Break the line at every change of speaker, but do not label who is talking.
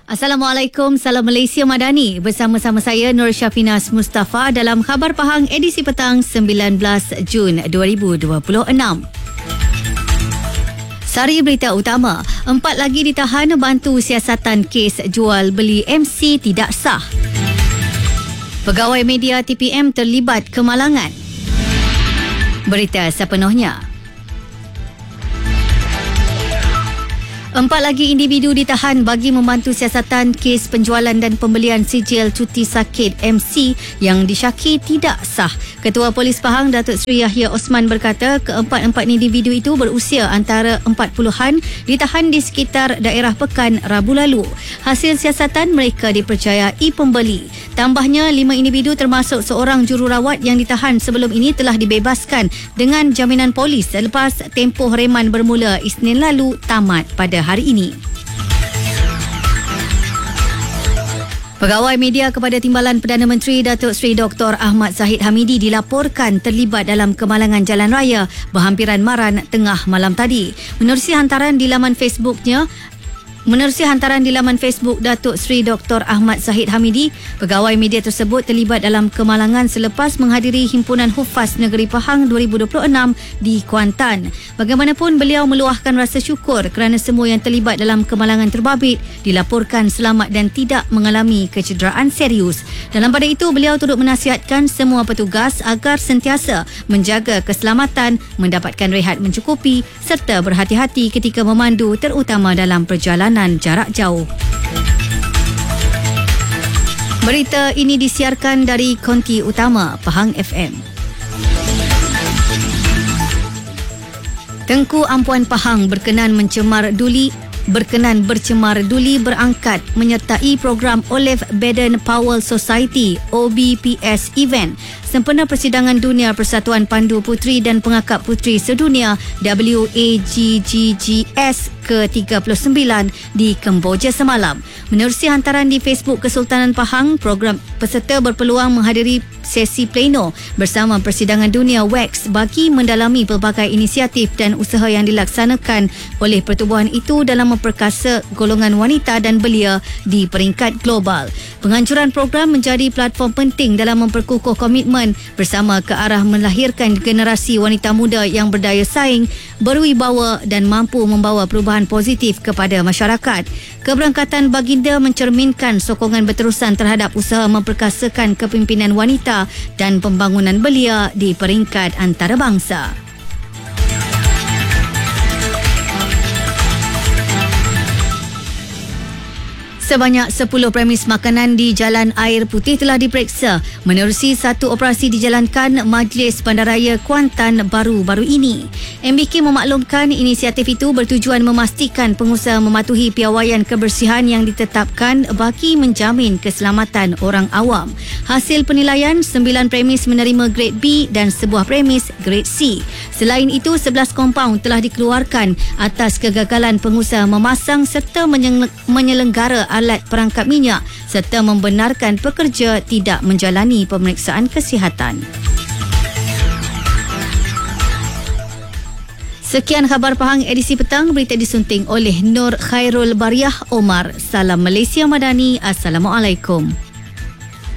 Assalamualaikum, salam Malaysia Madani. Bersama-sama saya Nur Syafinas Mustafa dalam Khabar Pahang edisi petang 19 Jun 2026. Sari berita utama, 4 lagi ditahan bantu siasatan kes jual beli MC tidak sah. Pegawai media TPM terlibat kemalangan. Berita sepenuhnya. 4 lagi individu ditahan bagi membantu siasatan kes penjualan dan pembelian sijil cuti sakit MC yang disyaki tidak sah. Ketua Polis Pahang Datuk Seri Yahya Osman berkata keempat-empat individu itu berusia antara 40-an ditahan di sekitar daerah Pekan Rabu lalu. Hasil siasatan mereka dipercayai pembeli. Tambahnya 5 individu termasuk seorang jururawat yang ditahan sebelum ini telah dibebaskan dengan jaminan polis selepas tempoh reman bermula Isnin lalu tamat pada hari ini. Pegawai media kepada Timbalan Perdana Menteri Datuk Seri Dr. Ahmad Zahid Hamidi dilaporkan terlibat dalam kemalangan jalan raya berhampiran Maran tengah malam tadi. Menerusi hantaran di laman Facebook Datuk Seri Dr. Ahmad Zahid Hamidi, pegawai media tersebut terlibat dalam kemalangan selepas menghadiri Himpunan Hufaz Negeri Pahang 2026 di Kuantan. Bagaimanapun, beliau meluahkan rasa syukur kerana semua yang terlibat dalam kemalangan terbabit dilaporkan selamat dan tidak mengalami kecederaan serius. Dalam pada itu, beliau turut menasihatkan semua petugas agar sentiasa menjaga keselamatan, mendapatkan rehat mencukupi serta berhati-hati ketika memandu terutama dalam perjalanan jarak jauh. Berita ini disiarkan dari konti utama Pahang FM. Tengku Ampuan Pahang berkenan bercemar duli berangkat menyertai program Olive Baden Powell Society OBPS event sempena persidangan dunia Persatuan Pandu Puteri dan Pengakap Puteri Sedunia WAGGGS ke-39 di Kemboja semalam. Menerusi hantaran di Facebook Kesultanan Pahang, program peserta berpeluang menghadiri sesi pleno bersama Persidangan Dunia WAGS bagi mendalami pelbagai inisiatif dan usaha yang dilaksanakan oleh pertubuhan itu dalam memperkasa golongan wanita dan belia di peringkat global. Penganjuran program menjadi platform penting dalam memperkukuh komitmen bersama ke arah melahirkan generasi wanita muda yang berdaya saing, berwibawa dan mampu membawa perubahan positif kepada masyarakat. Keberangkatan baginda mencerminkan sokongan berterusan terhadap usaha memperkasakan kepimpinan wanita dan pembangunan belia di peringkat antarabangsa. Sebanyak 10 premis makanan di Jalan Air Putih telah diperiksa menerusi satu operasi dijalankan Majlis Bandaraya Kuantan baru-baru ini. MBK memaklumkan inisiatif itu bertujuan memastikan pengusaha mematuhi piawaian kebersihan yang ditetapkan bagi menjamin keselamatan orang awam. Hasil penilaian, 9 premis menerima grade B dan sebuah premis grade C. Selain itu, 11 kompaun telah dikeluarkan atas kegagalan pengusaha memasang serta menyelenggara alat perangkap minyak serta membenarkan pekerja tidak menjalani pemeriksaan kesihatan. Sekian Khabar Pahang edisi petang, berita disunting oleh Nur Khairul Bariah Omar. Salam Malaysia Madani. Assalamualaikum.